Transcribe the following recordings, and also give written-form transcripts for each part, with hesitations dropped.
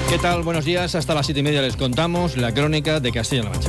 ¿Qué tal? Buenos días. Hasta las 7:30 les contamos la crónica de Castilla-La Mancha.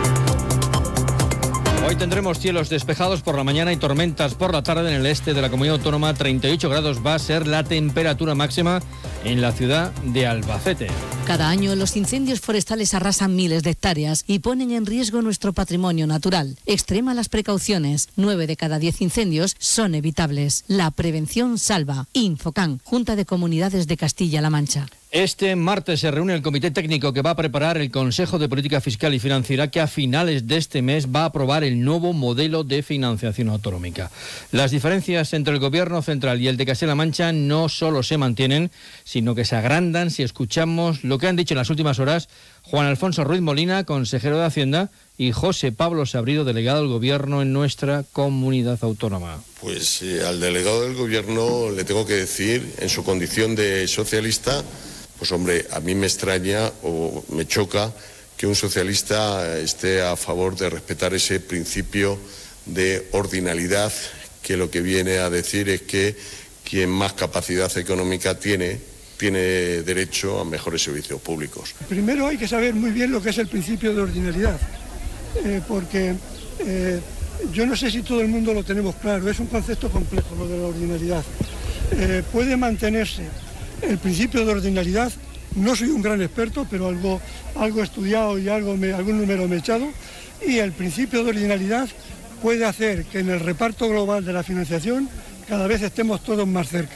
Hoy tendremos cielos despejados por la mañana y tormentas por la tarde en el este de la comunidad autónoma. 38 grados va a ser la temperatura máxima en la ciudad de Albacete. Cada año los incendios forestales arrasan miles de hectáreas y ponen en riesgo nuestro patrimonio natural. Extrema las precauciones. 9 de cada 10 incendios son evitables. La prevención salva. Infocan, Junta de Comunidades de Castilla-La Mancha. Este martes se reúne el comité técnico que va a preparar el Consejo de Política Fiscal y Financiera, que a finales de este mes va a aprobar el nuevo modelo de financiación autonómica. Las diferencias entre el Gobierno central y el de Castilla-La Mancha no solo se mantienen, sino que se agrandan si escuchamos lo que han dicho en las últimas horas Juan Alfonso Ruiz Molina, consejero de Hacienda, y José Pablo Sabrido, delegado del Gobierno en nuestra comunidad autónoma. Pues al delegado del Gobierno le tengo que decir, en su condición de socialista, pues hombre, a mí me extraña o me choca que un socialista esté a favor de respetar ese principio de ordinalidad, que lo que viene a decir es que quien más capacidad económica tiene derecho a mejores servicios públicos. Primero hay que saber muy bien lo que es el principio de ordinalidad, porque yo no sé si todo el mundo lo tenemos claro, es un concepto complejo lo de la ordinalidad. Puede mantenerse el principio de ordinalidad, no soy un gran experto, pero algo estudiado y algún número me he echado, y el principio de ordinalidad puede hacer que en el reparto global de la financiación cada vez estemos todos más cerca.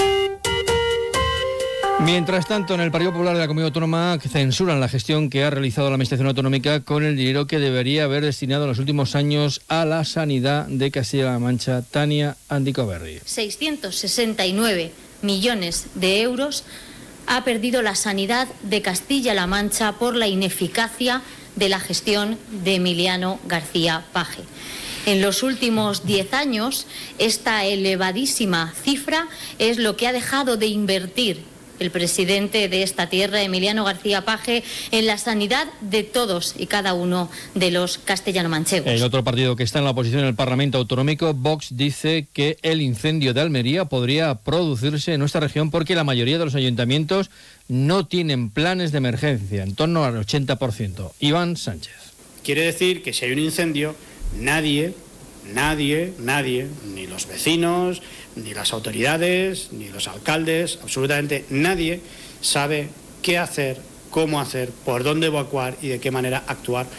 Mientras tanto, en el Partido Popular de la Comunidad Autónoma censuran la gestión que ha realizado la Administración Autonómica con el dinero que debería haber destinado en los últimos años a la sanidad de Castilla-La Mancha. Tania Andicoberri. 669 millones de euros ha perdido la sanidad de Castilla-La Mancha por la ineficacia de la gestión de Emiliano García Paje. En los últimos 10 años, esta elevadísima cifra es lo que ha dejado de invertir el presidente de esta tierra, Emiliano García Paje, en la sanidad de todos y cada uno de los castellano-manchegos. El otro partido que está en la oposición en el Parlamento Autonómico, Vox, dice que el incendio de Almería podría producirse en nuestra región porque la mayoría de los ayuntamientos no tienen planes de emergencia, en torno al 80%. Iván Sánchez. Quiere decir que si hay un incendio, nadie, ni los vecinos, ni las autoridades, ni los alcaldes, absolutamente nadie sabe qué hacer, cómo hacer, por dónde evacuar y de qué manera actuar